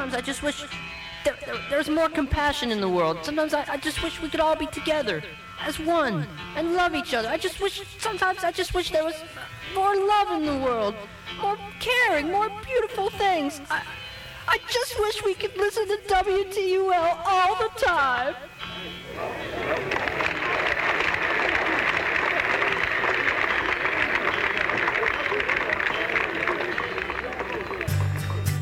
sometimes I just wish there's more compassion in the world. Sometimes I just wish we could all be together as one and love each other. Sometimes I just wish there was more love in the world, more caring, more beautiful things. I just wish we could listen to WTUL all the time.